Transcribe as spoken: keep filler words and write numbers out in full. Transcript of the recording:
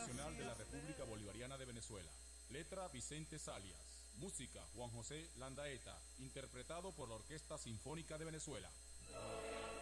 Nacional de la República Bolivariana de Venezuela. Letra Vicente Salias. Música Juan José Landaeta. Interpretado por la Orquesta Sinfónica de Venezuela.